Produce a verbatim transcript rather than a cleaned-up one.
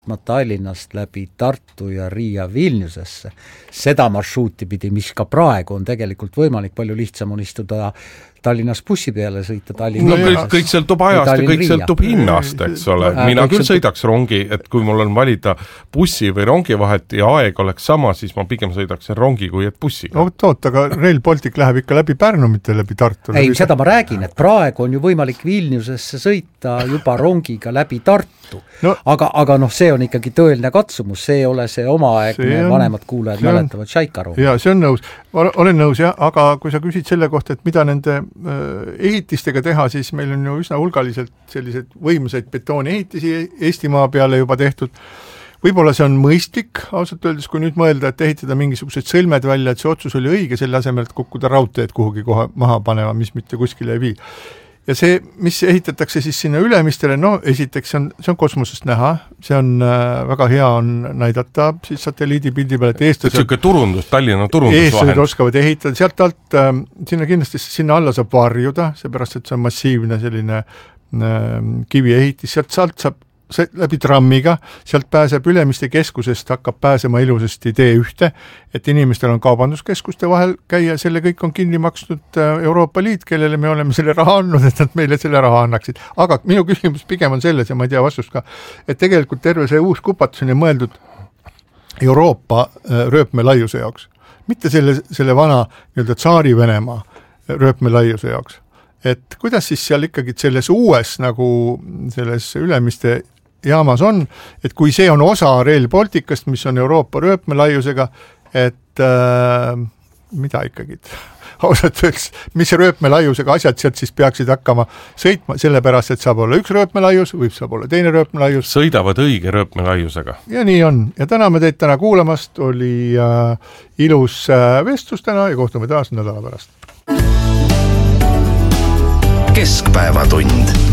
Tallinnast läbi Tartu ja Riia Vilniusesse. Seda marsruuti pidi, mis ka praegu on tegelikult võimalik, palju lihtsam on istuda Tallinnas bussi peale, sõita Tallinna. No kõik, kõik sõltub ajast ja kõik sõltub hinnast, eks ole. Mina küll sõidaks rongi, et kui mul on valida bussi või rongi vahet ja aeg oleks sama, siis ma pigem sõidaks rongi kui et bussiga. Oot, oot, aga Rail Baltic läheb ikka läbi Pärnu, mitte läbi Tartu. Ei, seda ma räägin, et praegu on ju võimalik Vilniusesse sõita juba rongiga läbi Tartu. No, aga, aga noh, see on ikkagi tõeline katsumus, see ei ole see omaaegne vanemad kuulajad mäletavad Šaikaru. Ja see on nõus, olen nõus jah, aga kui sa küsid selle kohta, et mida nende ehitistega teha, siis meil on ju üsna hulgaliselt sellised võimsaid betoonehitisi Eestimaa peale juba tehtud. Võib-olla see on mõistlik, ausalt öeldes, kui nüüd mõelda, et ehitada mingisugused sõlmed välja, et see otsus oli õige, selle asemel, et kukkuda raudteed kuhugi kohe maha panema, mis mitte kuskile ei vii. Ja see, mis ehitatakse siis sinna ülemistele, no esiteks on, see on kosmosest näha, see on äh, väga hea on näidata siis satelliidipildi peale, et eestlased et turundus, Tallinna turundus eestlased oskavad ehitada, sealt alt äh, sinna kindlasti sinna alla saab varjuda, seepärast, et see on massiivne selline äh, kiviehitis, sealt saalt saab see, läbi trammiga, sealt pääseb Ülemiste keskusest, hakkab pääsema ilusasti tee ühte, et inimestel on kaubanduskeskuste vahel käia, selle kõik on kinni maksnud Euroopa Liit, kellele me oleme selle raha andnud, et nad meile selle raha annaksid. Aga minu küsimus pigem on selles, ja ma ei tea vastust ka, et tegelikult terve see uus kupatus on mõeldud Euroopa rööpmelaiuse jaoks, mitte selle, selle vana nii-öelda tsaari Venemaa rööpmelaiuse jaoks. Et kuidas siis seal ikkagi selles uues nagu selles Ülemiste jaamas on, et kui see on osa Rail Balticast, mis on Euroopa rööpmelaiusega, et äh, mida ikkagi ausalt öeldes, mis rööpmelaiusega asjad sealt siis peaksid hakkama sõitma, sellepärast, et saab olla üks rööpmelaius, võib saab olla teine rööpmelaius. Sõidavad õige rööpmelaiusega. Ja nii on. Ja täname teid täna kuulamast, oli äh, ilus äh, vestlus täna ja kohtume taas nädala pärast. Keskpäevatund.